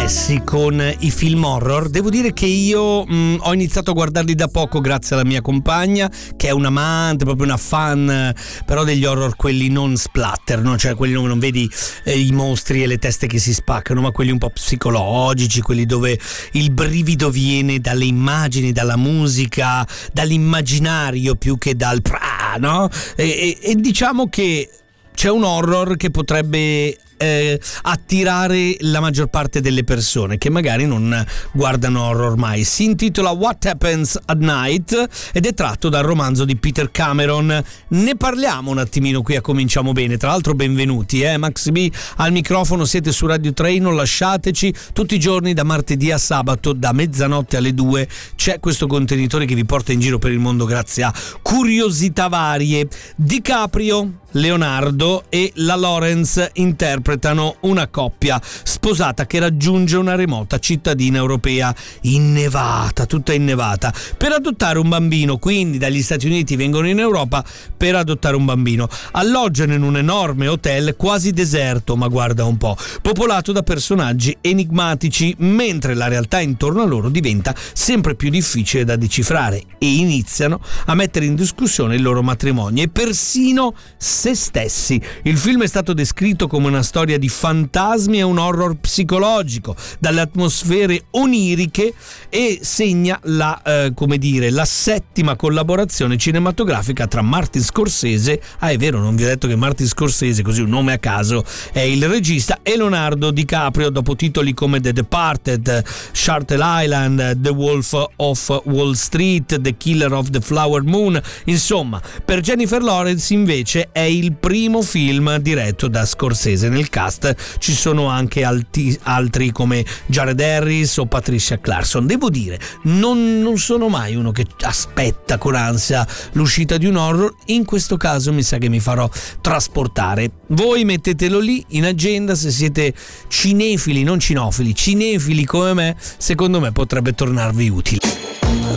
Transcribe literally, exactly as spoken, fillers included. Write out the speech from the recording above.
stessi con i film horror. Devo dire che io mh, ho iniziato a guardarli da poco grazie alla mia compagna, che è un amante, proprio una fan, però degli horror quelli non splatter, no? Cioè quelli dove non vedi eh, i mostri e le teste che si spaccano, ma quelli un po' psicologici, quelli dove il brivido viene dalle immagini, dalla musica, dall'immaginario più che dal pra, no? E, e, e diciamo che c'è un horror che potrebbe Eh, attirare la maggior parte delle persone che magari non guardano horror mai. Si intitola What Happens at Night ed è tratto dal romanzo di Peter Cameron. Ne parliamo un attimino qui a Cominciamo Bene. Tra l'altro benvenuti, eh? Max B al microfono, siete su Radio tre, non lasciateci. Tutti i giorni da martedì a sabato da mezzanotte alle due c'è questo contenitore che vi porta in giro per il mondo grazie a curiosità varie. DiCaprio, Leonardo e la Lawrence interpretano una coppia sposata che raggiunge una remota cittadina europea innevata, tutta innevata, per adottare un bambino. Quindi dagli Stati Uniti vengono in Europa per adottare un bambino. Alloggiano in un enorme hotel quasi deserto, ma guarda un po', popolato da personaggi enigmatici, mentre la realtà intorno a loro diventa sempre più difficile da decifrare e iniziano a mettere in discussione il loro matrimonio e persino se stessi. Il film è stato descritto come una storia di fantasmi e un horror psicologico dalle atmosfere oniriche e segna la, eh, come dire, la settima collaborazione cinematografica tra Martin Scorsese, ah è vero, non vi ho detto che Martin Scorsese, così un nome a caso, è il regista, e Leonardo DiCaprio, dopo titoli come The Departed, Shutter Island, The Wolf of Wall Street, The Killer of the Flower Moon. Insomma, per Jennifer Lawrence invece è il primo film diretto da Scorsese. Nel cast ci sono anche alti, altri come Jared Harris o Patricia Clarkson. Devo dire, non, non sono mai uno che aspetta con ansia l'uscita di un horror. In questo caso mi sa che mi farò trasportare. Voi mettetelo lì in agenda, se siete cinefili, non cinofili, cinefili come me, secondo me potrebbe tornarvi utile.